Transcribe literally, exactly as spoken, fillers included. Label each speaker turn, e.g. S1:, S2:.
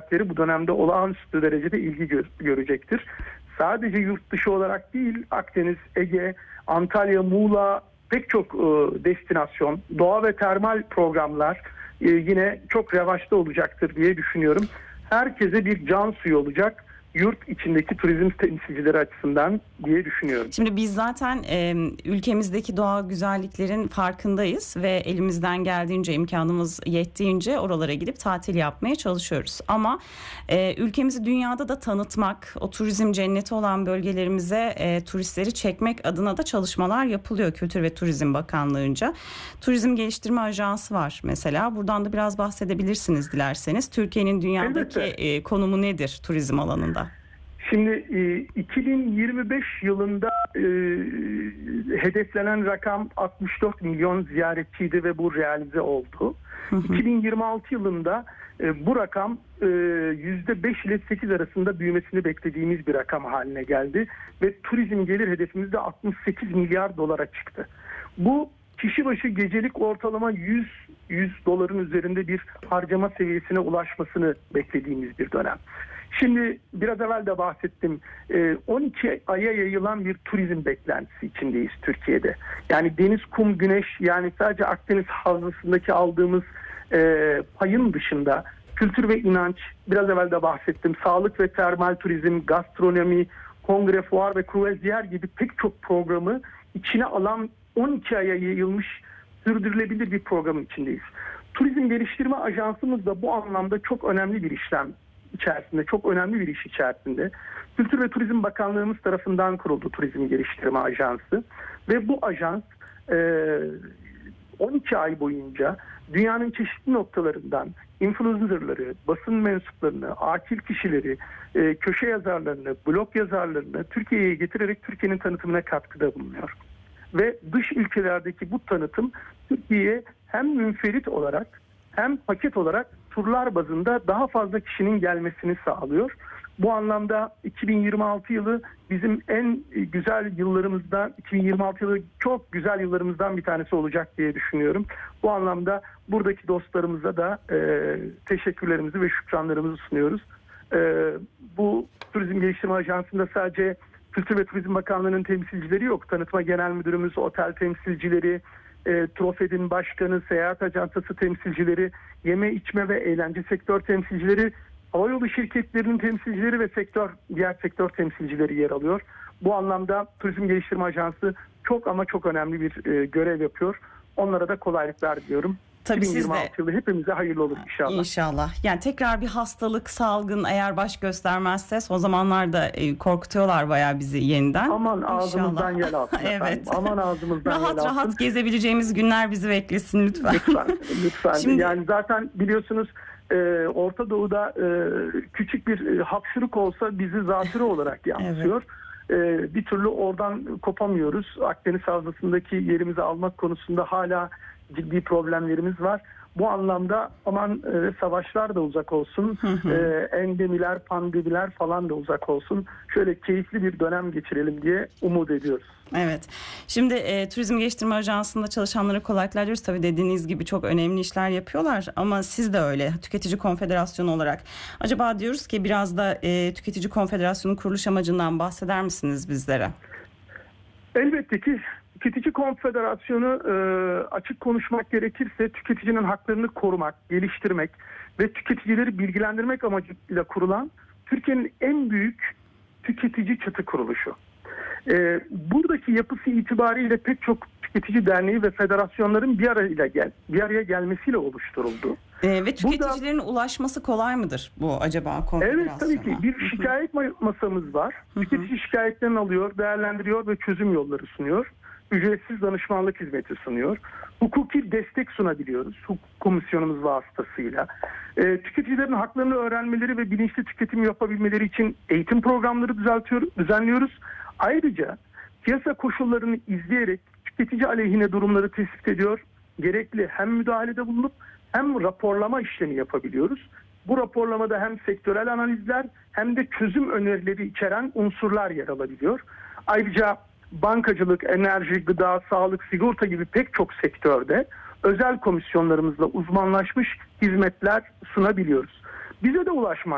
S1: seyahatleri bu dönemde olağanüstü derecede ilgi gö- görecektir. Sadece yurt dışı olarak değil, Akdeniz, Ege, Antalya, Muğla pek çok e, destinasyon, doğa ve termal programlar e, yine çok revaçta olacaktır diye düşünüyorum. Herkese bir can suyu olacak yurt içindeki turizm temsilcileri açısından diye düşünüyorum.
S2: Şimdi biz zaten e, ülkemizdeki doğal güzelliklerin farkındayız ve elimizden geldiğince, imkanımız yettiğince oralara gidip tatil yapmaya çalışıyoruz. Ama e, ülkemizi dünyada da tanıtmak, o turizm cenneti olan bölgelerimize e, turistleri çekmek adına da çalışmalar yapılıyor Kültür ve Turizm Bakanlığı'nca. Turizm Geliştirme Ajansı var mesela. Buradan da biraz bahsedebilirsiniz dilerseniz. Türkiye'nin dünyadaki e, konumu nedir turizm alanında?
S1: Şimdi iki bin yirmi beş yılında e, hedeflenen rakam altmış dört milyon ziyaretçiydi ve bu realize oldu. Hı hı. iki bin yirmi altı yılında e, bu rakam e, yüzde beş ile sekiz arasında büyümesini beklediğimiz bir rakam haline geldi. Ve turizm gelir hedefimiz de altmış sekiz milyar dolara çıktı. Bu kişi başı gecelik ortalama yüz yüz doların üzerinde bir harcama seviyesine ulaşmasını beklediğimiz bir dönem. Şimdi biraz evvel de bahsettim. on iki aya yayılan bir turizm beklentisi içindeyiz Türkiye'de. Yani deniz, kum, güneş, yani sadece Akdeniz havzasındaki aldığımız e, payın dışında kültür ve inanç, biraz evvel de bahsettim. Sağlık ve termal turizm, gastronomi, kongre, fuar ve kruvaziyer gibi pek çok programı içine alan on iki aya yayılmış sürdürülebilir bir programın içindeyiz. Turizm Geliştirme Ajansımız da bu anlamda çok önemli bir işlem içerisinde, çok önemli bir iş içerisinde. Kültür ve Turizm Bakanlığımız tarafından kuruldu Turizm Geliştirme Ajansı ve bu ajans on iki ay boyunca dünyanın çeşitli noktalarından influencerları, basın mensuplarını, akil kişileri, köşe yazarlarını, blog yazarlarını Türkiye'ye getirerek Türkiye'nin tanıtımına katkıda bulunuyor. Ve dış ülkelerdeki bu tanıtım Türkiye'ye hem münferit olarak hem paket olarak turlar bazında daha fazla kişinin gelmesini sağlıyor. Bu anlamda iki bin yirmi altı yılı bizim en güzel yıllarımızdan, iki bin yirmi altı yılı çok güzel yıllarımızdan bir tanesi olacak diye düşünüyorum. Bu anlamda buradaki dostlarımıza da e, teşekkürlerimizi ve şükranlarımızı sunuyoruz. E, bu Turizm Geliştirme Ajansı'nda sadece Kültür ve Turizm Bakanlığı'nın temsilcileri yok. Tanıtma Genel Müdürümüz, otel temsilcileri, E, Trofed'in başkanı, seyahat ajansası temsilcileri, yeme içme ve eğlence sektör temsilcileri, havayolu şirketlerinin temsilcileri ve sektör diğer sektör temsilcileri yer alıyor. Bu anlamda Turizm Geliştirme Ajansı çok ama çok önemli bir e, görev yapıyor. Onlara da kolaylıklar diliyorum.
S2: Tabii
S1: iki bin yirmi altı
S2: siz de.
S1: Yılı hepimize hayırlı olur inşallah.
S2: İnşallah. Yani tekrar bir hastalık, salgın eğer baş göstermezse, o zamanlarda e, korkutuyorlar bayağı bizi yeniden.
S1: Aman ağzımızdan
S2: İnşallah.
S1: yel alsın efendim.
S2: Evet.
S1: Aman ağzımızdan
S2: rahat
S1: yel alsın.
S2: rahat gezebileceğimiz günler bizi beklesin lütfen.
S1: Lütfen. lütfen.
S2: Şimdi...
S1: Yani zaten biliyorsunuz e, Orta Doğu'da e, küçük bir e, hapşırık olsa bizi zatürre olarak yansıyor. Evet. E, bir türlü oradan kopamıyoruz. Akdeniz Havzası'ndaki yerimizi almak konusunda hala ciddi problemlerimiz var. Bu anlamda aman e, savaşlar da uzak olsun, hı hı. E, endemiler, pandemiler falan da uzak olsun. Şöyle keyifli bir dönem geçirelim diye umut ediyoruz.
S2: Evet. Şimdi e, Turizm Geliştirme Ajansı'nda çalışanlara kolaylıklar diliyoruz. Tabii dediğiniz gibi çok önemli işler yapıyorlar ama siz de öyle. Tüketici Konfederasyonu olarak. Acaba diyoruz ki biraz da e, Tüketici Konfederasyonu kuruluş amacından bahseder misiniz bizlere?
S1: Elbette ki. Tüketici Konfederasyonu e, açık konuşmak gerekirse tüketicinin haklarını korumak, geliştirmek ve tüketicileri bilgilendirmek amacıyla kurulan Türkiye'nin en büyük tüketici çatı kuruluşu. E, buradaki yapısı itibariyle pek çok tüketici derneği ve federasyonların bir araya gel bir araya gelmesiyle oluşturuldu.
S2: Ee, ve tüketicilerin Burada, ulaşması kolay mıdır bu acaba konfederasyona?
S1: Evet, tabii ki bir şikayet masamız var. Tüketici şikayetlerini alıyor, değerlendiriyor ve çözüm yolları sunuyor. Ücretsiz danışmanlık hizmeti sunuyor. Hukuki destek sunabiliyoruz hukuk komisyonumuz vasıtasıyla. E, tüketicilerin haklarını öğrenmeleri ve bilinçli tüketim yapabilmeleri için eğitim programları düzeltiyor, düzenliyoruz. Ayrıca piyasa koşullarını izleyerek tüketici aleyhine durumları tespit ediyor. Gerekli hem müdahalede bulunup hem raporlama işlemi yapabiliyoruz. Bu raporlamada hem sektörel analizler hem de çözüm önerileri içeren unsurlar yer alabiliyor. Ayrıca bankacılık, enerji, gıda, sağlık, sigorta gibi pek çok sektörde özel komisyonlarımızla uzmanlaşmış hizmetler sunabiliyoruz. Bize de ulaşmak